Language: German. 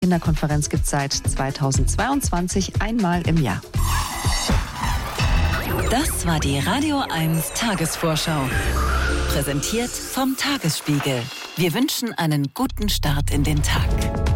Kinderkonferenz gibt es seit 2022 einmal im Jahr. Das war die Radio 1 Tagesvorschau. Präsentiert vom Tagesspiegel. Wir wünschen einen guten Start in den Tag.